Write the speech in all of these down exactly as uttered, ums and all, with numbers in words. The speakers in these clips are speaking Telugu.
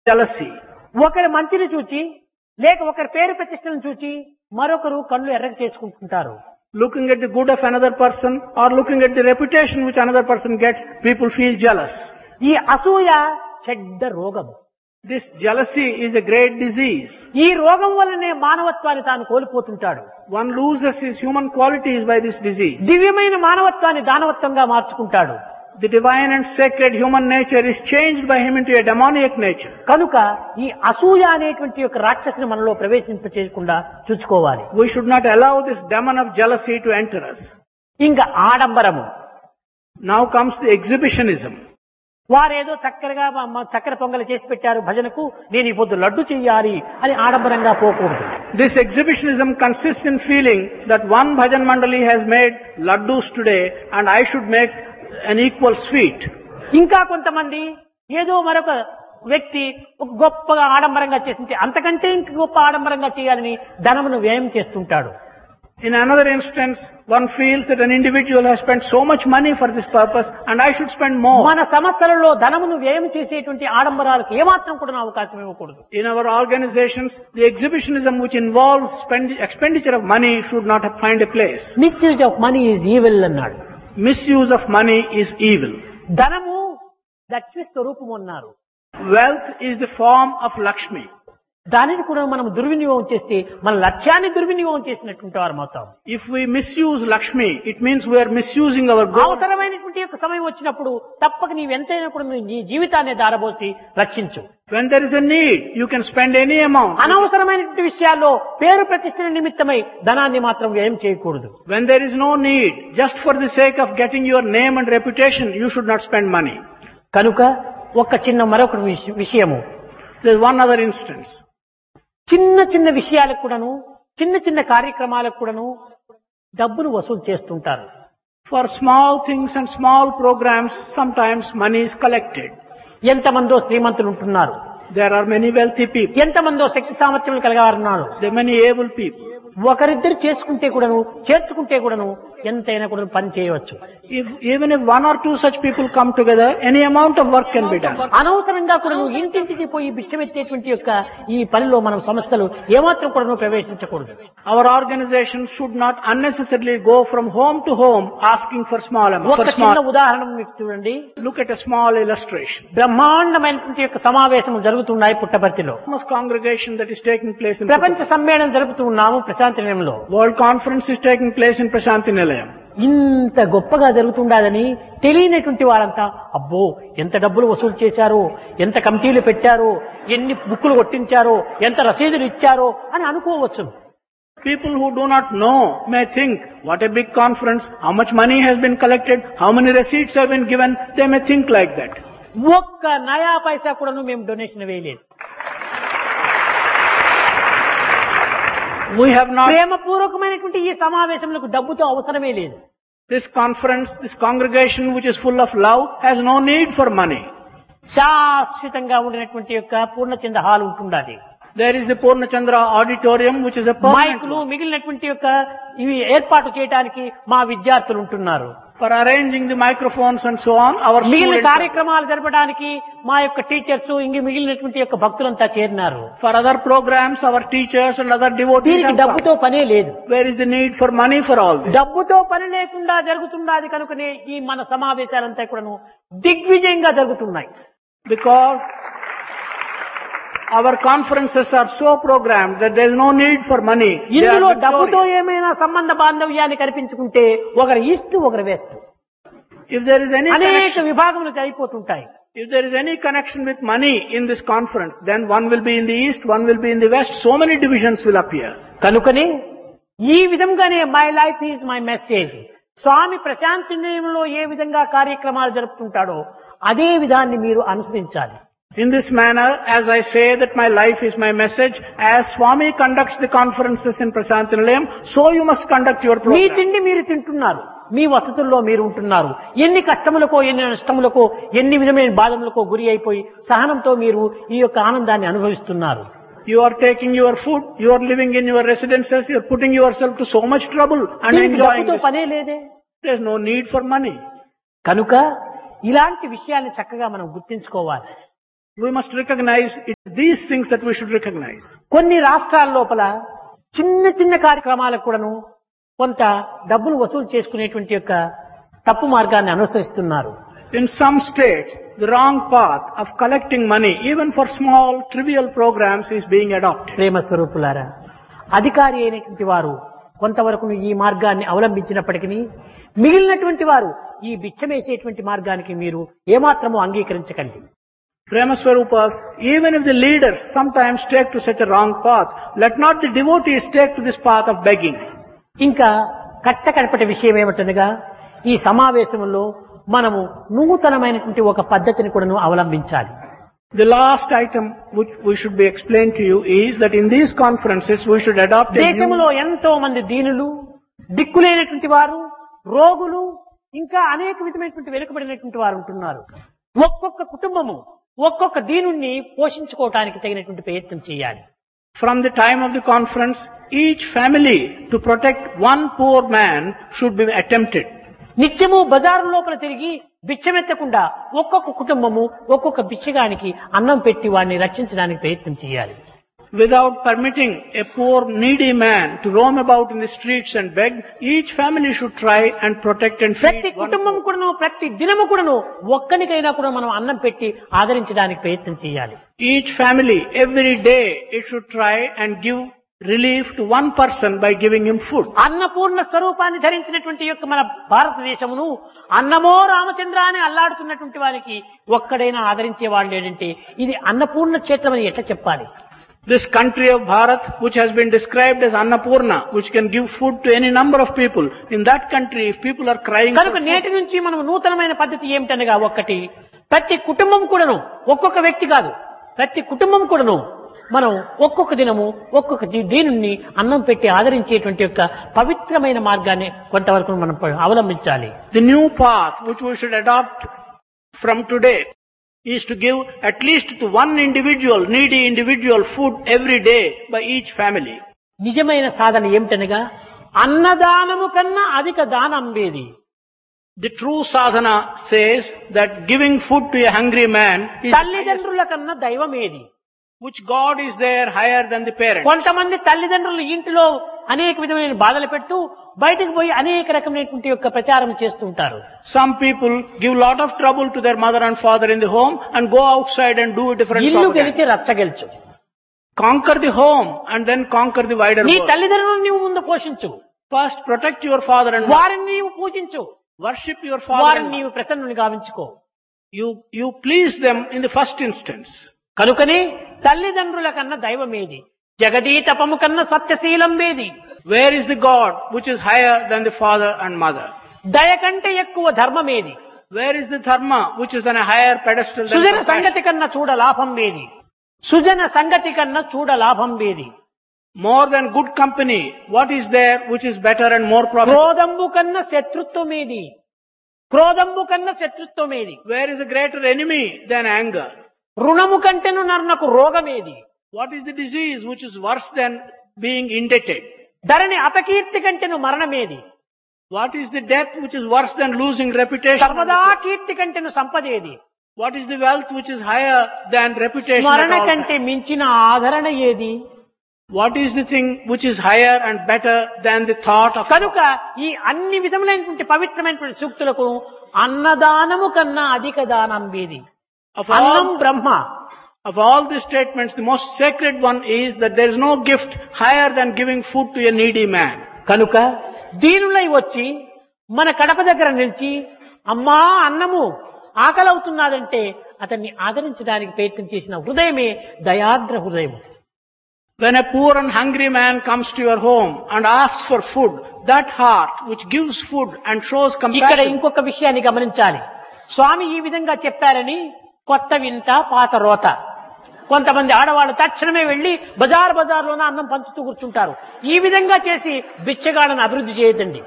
jealousy. ఒకరి మంచిని చూచి లేక ఒకరి పేరు ప్రతిష్టలను చూచి మరొకరు కళ్ళు ఎర్రగా చేసుకుంటుంటారు. Looking at the good of another person or looking at the reputation which another person gets, people feel jealous. ఈ అసూయ చెడ్డ రోగం. This jealousy is a great disease. ఈ రోగం వల్లనే మానవత్వాన్ని తాను కోల్పోతుంటాడు. One loses his human qualities by this disease. దివ్యమైన మానవత్వాన్ని దానవత్వంగా మార్చుకుంటాడు. The divine and sacred human nature is changed by him into a demoniac nature. కనుక ఈ అసూయ అనేటువంటి ఒక రాక్షసుని మనలో ప్రవేశింపచేయకుండా చూసుకోవాలి. We should not allow this demon of jealousy to enter us. ఇంకా ఆడంబరము. Now comes the exhibitionism. వారేదో చక్కరగా చక్కెర పొంగలి చేసి పెట్టారు భజనకు, నేను ఈ పొద్దు లడ్డు చెయ్యాలి అని ఆడంబరంగా పోకూడదు. This exhibitionism consists in feeling that one bhajan mandali has made laddus today and I should make an equal sweet. ఇంకా కొంతమంది ఏదో మరొక వ్యక్తి ఒక గొప్పగా ఆడంబరంగా చేసింటే అంతకంటే ఇంక గొప్ప ఆడంబరంగా చేయాలని ధనమును వ్యయం చేస్తుంటాడు. In another instance, one feels that an individual has spent so much money for this purpose and I should spend more. మన సంస్థలలో ధనమును వ్యయం చేసేటువంటి ఆడంబరాలకు ఏమాత్రం కూడా అవకాశం ఇవ్వకూడదు. In our organizations, the exhibitionism which involves spend, expenditure of money should not have find a place. Misuse of money is evil అన్నాడు. Misuse of money is evil. ధనము లక్ష్మి స్వరూపం అన్నారు. Wealth is the form of Lakshmi. దానిని కూడా మనం దుర్వినియోగం చేస్తే మన లక్ష్యాన్ని దుర్వినియోగం చేసినటువంటి వారు అవుతాం. If we misuse Lakshmi, it means we are misusing our goal. అవసరమైనటువంటి యొక్క సమయం వచ్చినప్పుడు తప్పక నీవెంతైనా కూడా నీ జీవితాన్ని దారబోసి రక్షించు. When there is a need, you can spend any amount. అనవసరమైనటువంటి విషయాల్లో పేరు ప్రతిష్టల నిమిత్తమై ధనాన్ని మాత్రం వ్యయం చేయకూడదు. When there is no need, just for the sake of getting your name and reputation, you should not spend money. కనుక ఒక చిన్న మరొక విషయము. There is one other instance. చిన్న చిన్న విషయాలకు కూడాను చిన్న చిన్న కార్యక్రమాలకు కూడాను డబ్బును వసూలు చేస్తుంటారు. For small things and small programs, sometimes money is collected. ఎంతమందో శ్రీమంతులు ఉంటున్నారు. There are many wealthy people. ఎంతమందో శక్తి సామర్థ్యం కలిగారున్నారు. There are many able people. ఒకరిద్దరు చేసుకుంటే కూడాను చేర్చుకుంటే కూడాను ఎంతైనా కూడా పని చేయవచ్చు. If even if one or two such people come together, any amount of work can be done. అనవసరంగా కూడా ఇంటింటికి పోయి బిచ్చమెత్తేటువంటి యొక్క ఈ పనిలో మనం సంస్థలు ఏమాత్రం కూడా ప్రవేశించకూడదు. Our organization should not unnecessarily go from home to home asking for small amount. ఒక చిన్న ఉదాహరణ మీకు చూడండి. Look at a small illustration. బ్రహ్మాండమైనటువంటి యొక్క సమావేశం జరుగుతున్నాయి పుట్టపర్తిలో. Congregation that is taking place in ప్రపంచ సమ్మేళనం జరుపుతూ ఉన్నాము ప్రశాంతి నిలయంలో. World conference is taking place in Prashanti Nilayam. ఇంత గొప్పగా జరుగుతుండదని తెలియనటువంటి వారంతా అబ్బో ఎంత డబ్బులు వసూలు చేశారో, ఎంత కమిటీలు పెట్టారో, ఎన్ని బుక్కులు కొట్టించారో, ఎంత రసీదులు ఇచ్చారో అని అనుకోవచ్చు. People who do not know may think, what a big conference, how much money has been collected, how many receipts have been given, they may think like that. ఒక్క నయా పైసా కూడాను మేము డొనేషన్ వేయలేదు. We have not. ప్రేమపూర్వకమైనటువంటి ఈ సమావేశంలో డబ్బుతో అవసరమే లేదు. This conference, this congregation which is full of love has no need for money. శాశ్వతంగా ఉండినటువంటి యొక్క పూర్ణచంద్ర హాల్ ఉంటుండాలి. There is the Purnachandra auditorium which is a permanent. మైకులు మిగిలినటువంటి యొక్క ఇవి ఏర్పాటు చేయడానికి మా విద్యార్థులు ఉంటున్నారు. For arranging the microphones and so on, our మిగిలిన students. కార్యక్రమాలు జరపడానికి మా యొక్క టీచర్స్ ఇంక మిగిలినటువంటి యొక్క భక్తులంతా చేరినారు. For other programs, our teachers and other devotees దీనికి have డబ్బుతో come. పనే లేదు. Where is the need for money for all this? డబ్బుతో పని లేకుండా జరుగుతున్నది కనుకనే ఈ మన సమావేశాలంతా కూడాను దిగ్విజయంగా జరుగుతున్నాయి. Because our conferences are so programmed that there is no need for money. They are ఇందులో డబ్బుతో victorious. ఏమైనా సంబంధ బాంధవ్యాన్ని కల్పించుకుంటే ఒకరు ఈస్ట్ ఒకరు west If there is any అనేక connection, విభాగములు అయిపోతుంటాయి. if there is any connection with money in this conference, then one will be in the east, one will be in the west. So many divisions will appear. కనుకనే ఈ విధంగానే my life is my message. స్వామి ప్రశాంతి నిలయంలో ఏ విధంగా కార్యక్రమాలు జరుపుతుంటాడో అదే విధాన్ని మీరు అనుసరించాలి. In this manner, as I say that my life is my message, as Swami conducts the conferences in Prashanti Nilayam, so you must conduct your me program. తిండి మీరు తింటున్నారు, మీ వసతుల్లో మీరు ఉంటున్నారు. ఎన్ని కష్టములకో ఎన్ని నష్టములకో ఎన్ని విధమైన బాధములకో గురి అయిపోయి సహనంతో మీరు ఈ యొక్క ఆనందాన్ని అనుభవిస్తున్నారు. You are taking your food, you are living in your residences, you are putting yourself to so much trouble and దీనికి enjoying డబ్బుతో this. పనే లేదే. There is no need for money. కనుక ఇలాంటి విషయాన్ని చక్కగా మనం గుర్తించుకోవాలి. We must recognize it's these things that we should recognize. కొన్ని రాష్ట్రాల లోపల చిన్న చిన్న కార్యక్రమాలకు కూడాను కొంత డబ్బులు వసూలు చేసుకునేటువంటి యొక్క తప్పు మార్గాన్ని అనుసరిస్తున్నారు. In some states, the wrong path of collecting money, even for small, trivial programs, is being adopted. ప్రేమ స్వరూపులారా, అధికారి అయినటువంటి వారు కొంతవరకు ఈ మార్గాన్ని అవలంబించినప్పటికీ మిగిలినటువంటి వారు ఈ బిచ్చమేసేటువంటి మార్గానికి మీరు ఏమాత్రము అంగీకరించకండి. Prema Swarupas, even if the leaders sometimes take to such a wrong path, let not the devotees take to this path of begging. ఇంకా కట్టకడపటి విషయం ఏమిటనగా ఈ సమావేశంలో మనము నూతనమైనటువంటి ఒక పద్ధతిని కూడాను అవలంబించాలి. The last item which we should be explained to you is that in these conferences we should adopt a దేశంలో ఎంతో మంది దీనులు, దిక్కులేనటువంటి వారు, రోగులు, ఇంకా అనేక విధమైనటువంటి వెనుకబడినటువంటి వారు ఉంటున్నారు. ఒక్కొక్క కుటుంబము ఒక్కొక్క దీనుణ్ణి పోషించుకోవటానికి తగినటువంటి ప్రయత్నం చేయాలి. From the time of the conference, each family to protect one poor man should be attempted. నిత్యము బజారు లోపల తిరిగి బిచ్చమెత్తకుండా ఒక్కొక్క కుటుంబము ఒక్కొక్క బిచ్చగానికి అన్నం పెట్టి వాడిని రక్షించడానికి ప్రయత్నం చేయాలి. Without permitting a poor needy man to roam about in the streets and beg, each family should try and protect and ప్రతి feed one కుటుంబం poor. కూడాను ప్రతి దినము కూడాను ఒక్కనికైనా కూడా మనం అన్నం పెట్టి ఆదరించడానికి ప్రయత్నం చేయాలి. Each family, every day, it should try and give relief to one person by giving him food. Annapurna స్వరూపాన్ని ధరించినటువంటి యొక్క మన భారతదేశమును అన్నమో రామచంద్ర అని అల్లాడుతున్నటువంటి వారికి ఒక్కడైనా ఆదరించే వాళ్ళు లేదంటే ఇది అన్నపూర్ణ క్షేత్రం అని ఎట్లా చెప్పాలి? This country of Bharat, which has been described as Annapurna, which can give food to any number of people, in that country, if people are crying for కనుక food, నేటి నుంచి మనం నూతనమైన పద్ధతి ఏమిటనగా ఒక్కటి ప్రతి కుటుంబం కూడాను ఒక్కొక్క వ్యక్తి కాదు ప్రతి కుటుంబం కూడాను మనం ఒక్కొక్క దినము ఒక్కొక్క దీనుణ్ణి అన్నం పెట్టి ఆదరించేటువంటి యొక్క పవిత్రమైన మార్గాన్ని కొంతవరకు మనం అవలంబించాలి. the new path which we should adopt from today is to give at least to one individual, needy individual, food every day by each family. నిజమైన సాధన ఏమిటనగా అన్నదానము కన్నా అధిక దానం వేది. The true sadhana says that giving food to a hungry man is తల్లిదండ్రుల కన్నా దైవమేది. which God is there higher than the parents. కొంతమంది తల్లిదండ్రులు ఇంటిలో అనేక విధమైన బాధలు పెట్టు బయటకు పోయి అనేక రకమైనటువంటి యొక్క ప్రచారం చేస్తుంటారు. Some people give lot of trouble to their mother and father in the home and go outside and do a different ఇల్లు propaganda. గెలిచి రచ్చ గెలుచు. Conquer the home and then conquer the wider నీ world. తల్లిదండ్రులను నీవు ముందు పోషించు, First protect your father and mother. వారిని నీవు పూజించు, Worship your father వారిని and mother. నీవు ప్రసన్నుని గావించుకో. You, you please them in the first instance. కనుకనే తల్లిదండ్రుల కన్నా దైవమేది, జగదీతపము కన్నా సత్యశీలం వేది. Where is the God which is higher than the father and mother? దయ కంటే ఎక్కువ ధర్మమేది. Where is the dharma which is on a higher pedestal than Sujana compassion? సంగతి కన్నా చూడ లాభం వేది. సుజన సంగతి కన్నా చూడ లాభం వేది. More than good company, what is there which is better and more profitable? క్రోధంబు కన్నా శత్రుత్వమేది. క్రోధంబు కన్నా శత్రుత్వమేది. Where is a greater enemy than anger? రుణము కంటేను నరునకు రోగమేది. What is the disease which is worse than being indebted? ధరణి అపకీర్తి కంటేను మరణమేది. What is the death which is worse than losing reputation? సర్వదా కీర్తి కంటేను సంపదేది. What is the wealth which is higher than reputation? at స్మరణ all కంటే times? మించిన ఆదరణ ఏది? What is the thing which is higher and better than the thought of కనుక ఈ అన్ని విధములైనటువంటి పవిత్రమైనటువంటి సూక్తులకు అన్నదానము కన్నా అధిక దానం వేది. Of అన్నం all, Brahma. of all the statements, the most sacred one is that there is no gift higher than giving food to a needy man. కనుక దీనులై వచ్చి మన కడప దగ్గర నిలిచి అమ్మా అన్నము ఆకలవుతున్నదంటే అతన్ని ఆదరించడానికి ప్రయత్నం చేసిన హృదయమే దయాద్ర హృదయం. When a poor and hungry man comes to your home and asks for food, that heart which gives food and shows ఇక్కడ compassion. ఇంకొక విషయాన్ని గమనించాలి. స్వామి ఈ విధంగా చెప్పారని కొత్త వింత పాత రోత. కొంతమంది ఆడవాళ్ళు తక్షణమే వెళ్లి బజార్ బజార్లోనే అన్నం పంచుతూ కూర్చుంటారు. ఈ విధంగా చేసి బిచ్చగాళ్ళను అభివృద్ధి చేయదండి.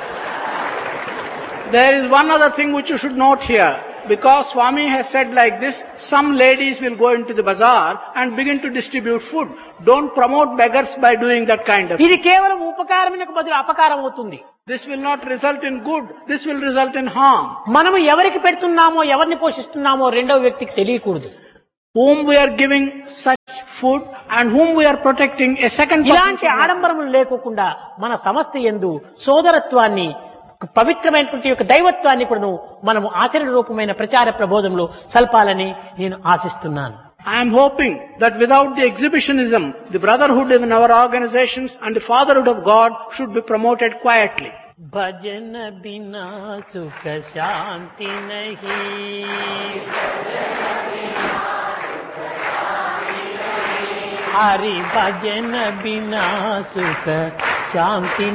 There is one other thing which you should note here. Because Swami has said like this, some ladies will go into the bazaar and begin to distribute food. Don't promote beggars by doing that kind of thing. ఇది కేవలం ఉపకారమునకు బదులు అపకారం అవుతుంది. This will not result in good. This will result in harm. మనము ఎవరికి పెడుతున్నామో ఎవరిని పోషిస్తున్నామో రెండవ వ్యక్తికి తెలియకూడదు. whom we are giving such food and whom we are protecting, a second person. ఇలాంటి ఆడంబరములు లేకోకుండా మన సమస్త యందు సోదరత్వాన్ని, పవిత్రమైనటువంటి యొక్క దైవత్వాన్ని కూడాను మనము ఆచరణ రూపమైన ప్రచార ప్రబోధంలో సల్పాలని నేను ఆశిస్తున్నాను. I am hoping that without the exhibitionism, the brotherhood in our organizations and the fatherhood of God should be promoted quietly. भजन बिना सुख शांति नहीं, हरि भजन बिना सुख शांति